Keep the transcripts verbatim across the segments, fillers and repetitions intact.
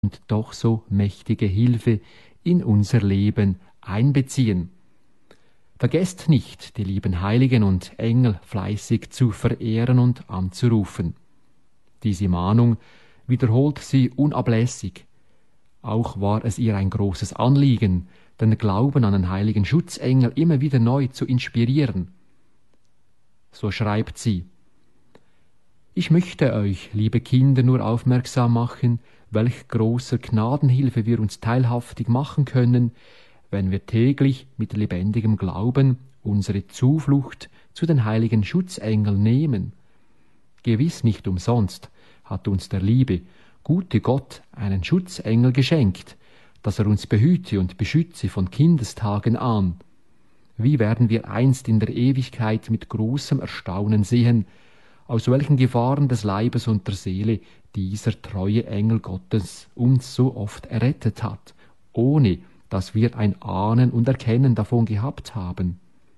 und doch so mächtige Hilfe in unser Leben einbeziehen. Vergesst nicht, die lieben Heiligen und Engel fleißig zu verehren und anzurufen. Diese Mahnung wiederholt sie unablässig. Auch war es ihr ein großes Anliegen, den Glauben an den heiligen Schutzengel immer wieder neu zu inspirieren. So schreibt sie: Ich möchte euch, liebe Kinder, nur aufmerksam machen, welch großer Gnadenhilfe wir uns teilhaftig machen können, wenn wir täglich mit lebendigem Glauben unsere Zuflucht zu den heiligen Schutzengeln nehmen. Gewiss nicht umsonst hat uns der liebe, gute Gott einen Schutzengel geschenkt, dass er uns behüte und beschütze von Kindestagen an. Wie werden wir einst in der Ewigkeit mit großem Erstaunen sehen, aus welchen Gefahren des Leibes und der Seele dieser treue Engel Gottes uns so oft errettet hat, ohne dass wir ein Ahnen und Erkennen davon gehabt haben.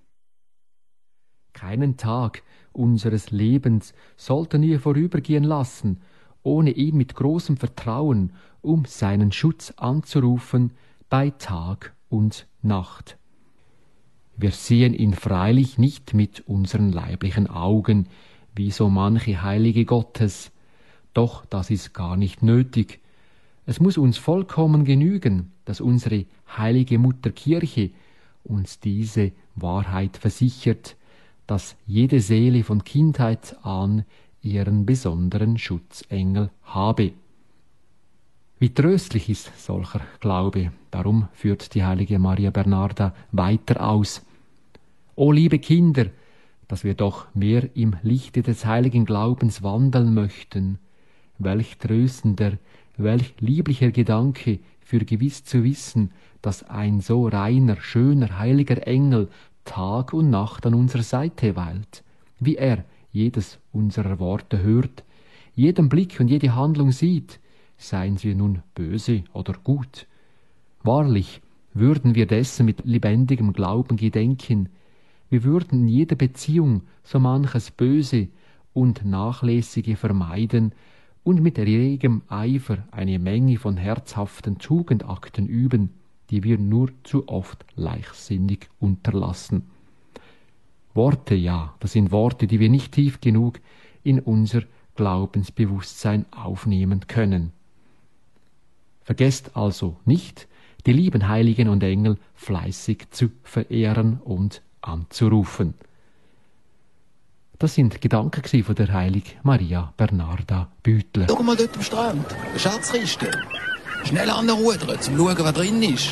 Keinen Tag unseres Lebens sollten wir vorübergehen lassen, ohne ihn mit großem Vertrauen um seinen Schutz anzurufen bei Tag und Nacht. Wir sehen ihn freilich nicht mit unseren leiblichen Augen, wie so manche Heilige Gottes, doch das ist gar nicht nötig. Es muss uns vollkommen genügen, dass unsere heilige Mutter Kirche uns diese Wahrheit versichert, dass jede Seele von Kindheit an ihren besonderen Schutzengel habe. Wie tröstlich ist solcher Glaube, darum führt die heilige Maria Bernarda weiter aus. O liebe Kinder, dass wir doch mehr im Lichte des heiligen Glaubens wandeln möchten. Welch tröstender, welch lieblicher Gedanke, für gewiss zu wissen, dass ein so reiner, schöner, heiliger Engel Tag und Nacht an unserer Seite weilt, wie er jedes unserer Worte hört, jeden Blick und jede Handlung sieht, seien sie nun böse oder gut. Wahrlich, würden wir dessen mit lebendigem Glauben gedenken, wir würden in jeder Beziehung so manches Böse und Nachlässige vermeiden und mit regem Eifer eine Menge von herzhaften Tugendakten üben, die wir nur zu oft leichtsinnig unterlassen. Worte, ja, das sind Worte, die wir nicht tief genug in unser Glaubensbewusstsein aufnehmen können. Vergesst also nicht, die lieben Heiligen und Engel fleißig zu verehren und anzurufen. Das sind Gedanken von der heiligen Maria Bernarda Büttler. Schau mal dort am Strand, eine Schatzkiste. Schnell anrudern, um zu schauen, was drin ist.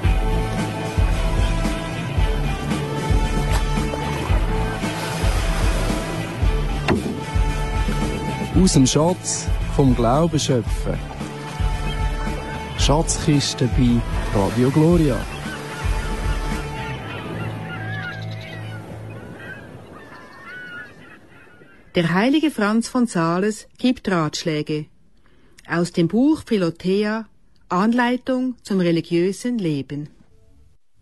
Aus dem Schatz vom Glauben schöpfen. Schatzkiste bei Radio Gloria. Der heilige Franz von Sales gibt Ratschläge. Aus dem Buch Philothea, Anleitung zum religiösen Leben.